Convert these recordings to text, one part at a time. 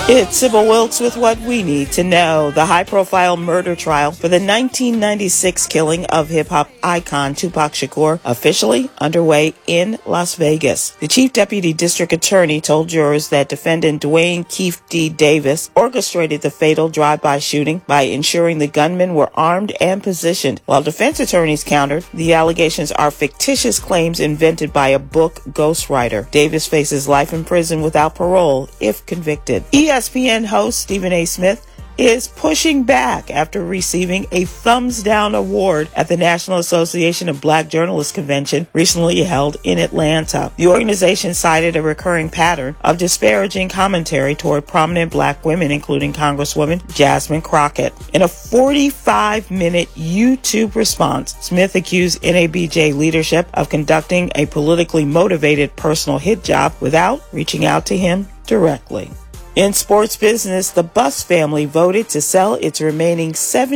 It's Sybil Wilkes with what we need to know. The high-profile murder trial for the 1996 killing of hip-hop icon Tupac Shakur officially underway in Las Vegas. The Chief Deputy District Attorney told jurors that defendant Dwayne Keefe D. Davis orchestrated the fatal drive-by shooting by ensuring the gunmen were armed and positioned, while defense attorneys countered the allegations are fictitious claims invented by a book ghostwriter. Davis faces life in prison without parole if convicted. ESPN host Stephen A. Smith is pushing back after receiving a thumbs down award at the National Association of Black Journalists Convention recently held in Atlanta. The organization cited a recurring pattern of disparaging commentary toward prominent black women, including Congresswoman Jasmine Crockett. In a 45-minute YouTube response, Smith accused NABJ leadership of conducting a politically motivated personal hit job without reaching out to him directly. In sports business, the Buss family voted to sell its remaining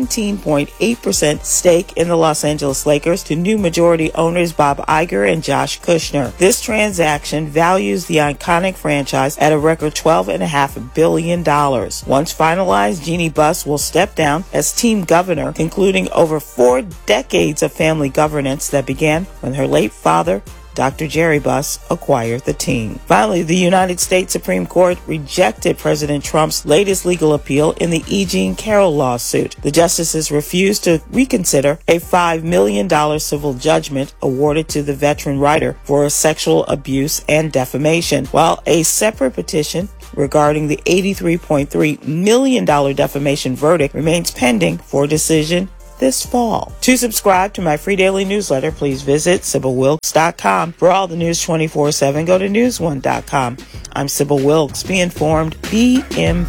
17.8% stake in the Los Angeles Lakers to new majority owners Bob Iger and Josh Kushner. This transaction values the iconic franchise at a record $12.5 billion. Once finalized, Jeannie Buss will step down as team governor, concluding over 4 decades of family governance that began when her late father, Dr. Jerry Buss, acquired the team. Finally, the United States Supreme Court rejected President Trump's latest legal appeal in the E. Jean Carroll lawsuit. The justices refused to reconsider a $5 million civil judgment awarded to the veteran writer for sexual abuse and defamation, while a separate petition regarding the $83.3 million defamation verdict remains pending for decision this fall. To subscribe to my free daily newsletter, please visit SybilWilkes.com. For all the news 24/7, go to newsone.com. I'm Sybil Wilkes. Be informed, be